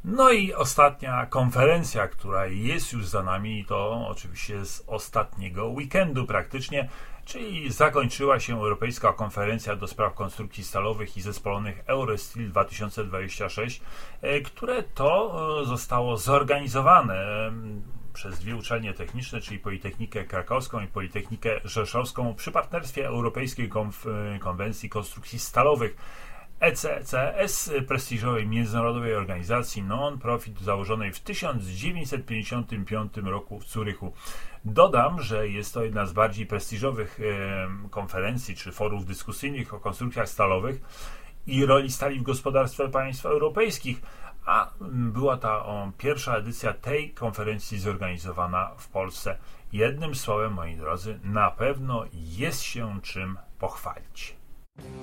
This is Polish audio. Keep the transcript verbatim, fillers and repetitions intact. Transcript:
No i ostatnia konferencja, która jest już za nami, to oczywiście z ostatniego weekendu praktycznie, czyli zakończyła się Europejska Konferencja do Spraw Konstrukcji Stalowych i Zespolonych Eurosteel dwa tysiące dwadzieścia sześć, które to zostało zorganizowane przez dwie uczelnie techniczne, czyli Politechnikę Krakowską i Politechnikę Rzeszowską przy partnerstwie Europejskiej Konf- Konwencji Konstrukcji Stalowych. E C C S, prestiżowej międzynarodowej organizacji non-profit założonej w tysiąc dziewięćset pięćdziesiątym piątym roku w Zurychu. Dodam, że jest to jedna z bardziej prestiżowych e, konferencji czy forów dyskusyjnych o konstrukcjach stalowych i roli stali w gospodarstwie państw europejskich, a była ta o, pierwsza edycja tej konferencji zorganizowana w Polsce. Jednym słowem, moi drodzy, na pewno jest się czym pochwalić.